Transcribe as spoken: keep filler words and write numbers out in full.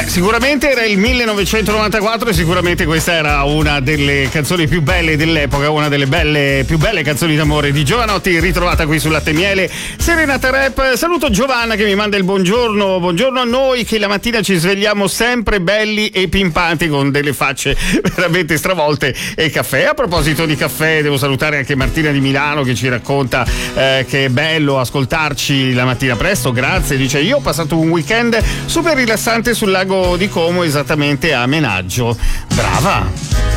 Sicuramente era il millenovecentonovantaquattro e sicuramente questa era una delle canzoni più belle dell'epoca, una delle belle, più belle canzoni d'amore di Jovanotti, ritrovata qui sul Latte e Miele. Serenata Rap. Saluto Giovanna che mi manda il buongiorno. Buongiorno a noi che la mattina ci svegliamo sempre belli e pimpanti con delle facce veramente stravolte e caffè. A proposito di caffè, devo salutare anche Martina di Milano che ci racconta eh, che è bello ascoltarci la mattina presto. Grazie, dice: io ho passato un weekend super rilassante sul lago di Como, esattamente a Menaggio. Brava!